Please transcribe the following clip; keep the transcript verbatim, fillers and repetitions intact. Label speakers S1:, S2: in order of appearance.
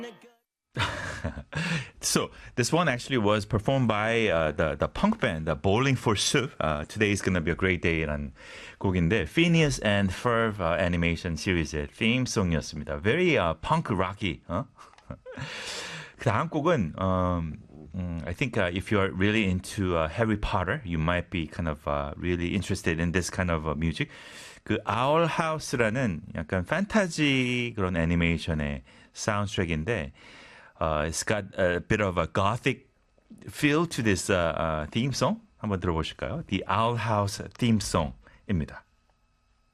S1: So this one actually was performed by uh, the the punk band, the Bowling for Soup. Uh, Today is gonna be a great day라는 곡인데 Phineas and Ferb uh, animation 시리즈의 theme song이었습니다. Very uh, punk rocky. 어? 그 다음 곡은 um, um, I think uh, if you are really into uh, Harry Potter, you might be kind of uh, really interested in this kind of uh, music. 그 Owl House라는 약간 판타지 그런 애니메이션의 사운드트랙인데. Uh, it's got a bit of a gothic feel to this uh, uh, theme song. 한번 들어보실까요? The Owl House theme song입니다.